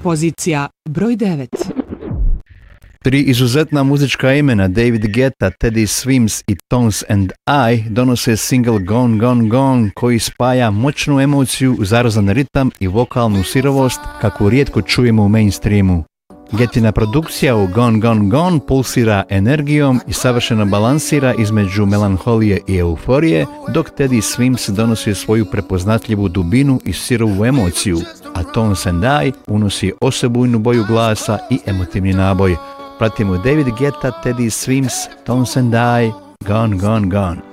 Pozicija broj 9. Tri izuzetna muzička imena David Guetta, Teddy Swims i Tones and I donose single Gone Gone Gone koji spaja moćnu emociju, zarazan ritam i vokalnu sirovost kako rijetko čujemo u mainstreamu. Guettina produkcija u Gone Gone Gone pulsira energijom i savršeno balansira između melanholije i euforije, dok Teddy Swims donosi svoju prepoznatljivu dubinu i sirovu emociju, a Tones and I unosi osebujnu boju glasa i emotivni naboj. Pratimo David Guetta, Teddy Swims, Tones and I, Gone Gone Gone.